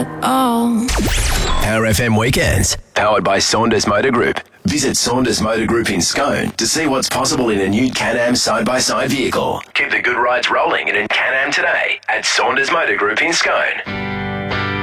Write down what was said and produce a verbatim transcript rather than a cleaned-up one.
at all. Power F M Weekends, powered by Saunders Motor Group. Visit Saunders Motor Group in Scone to see what's possible in a new Can-Am side-by-side vehicle. Keep the good rides rolling in a Can-Am today at Saunders Motor Group in Scone.